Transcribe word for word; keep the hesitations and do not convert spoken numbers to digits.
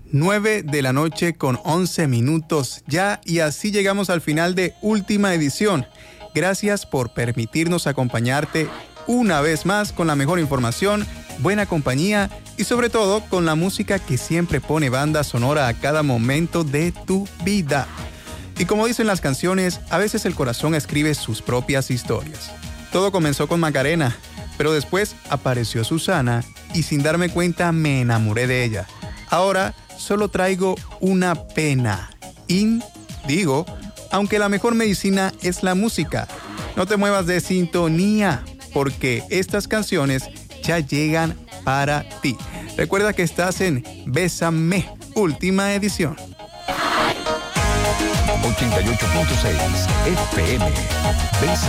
nueve de la noche con once minutos ya, y así llegamos al final de Última Edición. Gracias por permitirnos acompañarte una vez más con la mejor información, buena compañía y sobre todo con la música que siempre pone banda sonora a cada momento de tu vida. Y como dicen las canciones, a veces el corazón escribe sus propias historias. Todo comenzó con Macarena, pero después apareció Susana y sin darme cuenta me enamoré de ella. Ahora solo traigo una pena. In, digo, aunque la mejor medicina es la música. No te muevas de sintonía, porque estas canciones ya llegan para ti. Recuerda que estás en Bésame, Última Edición. ochenta y ocho punto seis F M. Bésame.